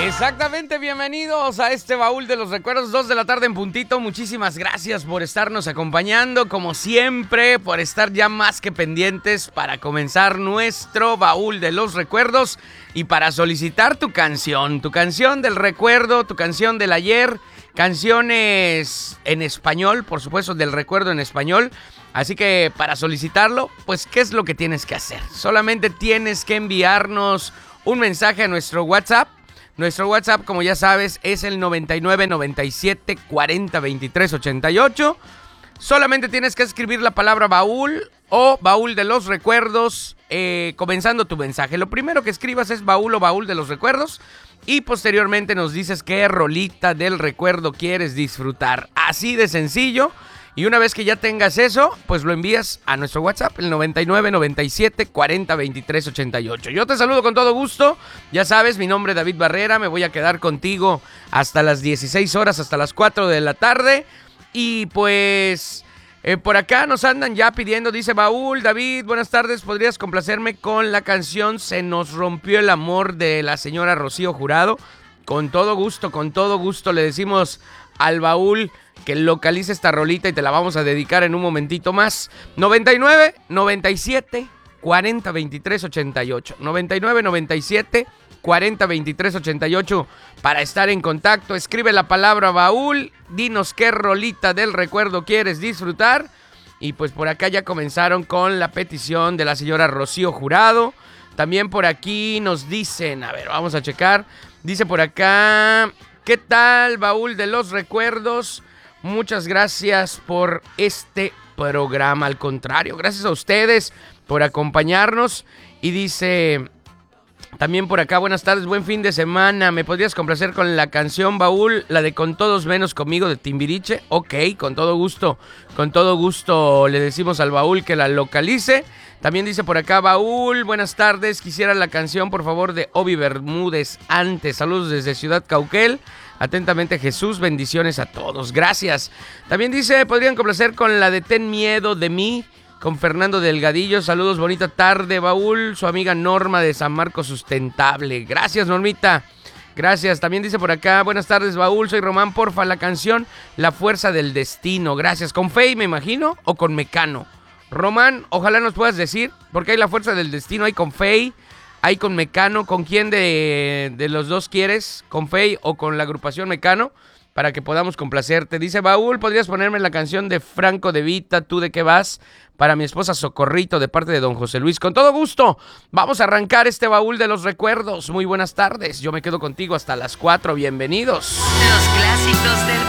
Exactamente, bienvenidos a este baúl de los recuerdos, 2 de la tarde en puntito. Muchísimas gracias por estarnos acompañando, como siempre, por estar ya más que pendientes para comenzar nuestro baúl de los recuerdos y para solicitar tu canción del recuerdo, tu canción del ayer, canciones en español, por supuesto, del recuerdo en español. Así que para solicitarlo, pues, ¿qué es lo que tienes que hacer? Solamente tienes que enviarnos un mensaje a nuestro WhatsApp. Nuestro WhatsApp, como ya sabes, es el 99 97 40 23 88. Solamente tienes que escribir la palabra baúl o baúl de los recuerdos, comenzando tu mensaje. Lo primero que escribas es baúl o baúl de los recuerdos y posteriormente nos dices qué rolita del recuerdo quieres disfrutar. Así de sencillo. Y una vez que ya tengas eso, pues lo envías a nuestro WhatsApp, el 99 97 40 23 88. Yo te saludo con todo gusto. Ya sabes, mi nombre es David Barrera. Me voy a quedar contigo hasta las 16 horas, hasta las 4 de la tarde. Y pues por acá nos andan ya pidiendo, dice Baúl, David, buenas tardes. ¿Podrías complacerme con la canción Se nos rompió el amor de la señora Rocío Jurado? Con todo gusto le decimos al Baúl que localice esta rolita y te la vamos a dedicar en un momentito más. 99 97 40 23 88. 99 97 40 23 88 para estar en contacto. Escribe la palabra baúl, dinos qué rolita del recuerdo quieres disfrutar. Y pues por acá ya comenzaron con la petición de la señora Rocío Jurado. También por aquí nos dicen, a ver, vamos a checar. Dice por acá, ¿qué tal, baúl de los recuerdos? Muchas gracias por este programa. Al contrario, gracias a ustedes por acompañarnos. Y dice también por acá, buenas tardes, buen fin de semana. ¿Me podrías complacer con la canción baúl, la de Con Todos Menos Conmigo de Timbiriche? Ok, con todo gusto le decimos al baúl que la localice. También dice por acá, baúl, buenas tardes, quisiera la canción por favor de Obi Bermúdez antes. Saludos desde Ciudad Cauquel. Atentamente Jesús, bendiciones a todos, gracias. También dice, podrían complacer con la de Ten Miedo de Mí, con Fernando Delgadillo. Saludos, bonita tarde, baúl, su amiga Norma de San Marcos Sustentable. Gracias, Normita, gracias. También dice por acá, buenas tardes, baúl, soy Román, porfa, la canción La Fuerza del Destino. Gracias, con Fey me imagino, o con Mecano. Román, ojalá nos puedas decir, porque hay La Fuerza del Destino, hay con Fey, hay con Mecano. ¿Con quién de los dos quieres? ¿Con Fey o con la agrupación Mecano? Para que podamos complacerte. Dice baúl, ¿podrías ponerme la canción de Franco de Vita, Tú de qué vas? Para mi esposa Socorrito, de parte de don José Luis. Con todo gusto, vamos a arrancar este baúl de los recuerdos. Muy buenas tardes, yo me quedo contigo hasta las 4, bienvenidos. Los clásicos del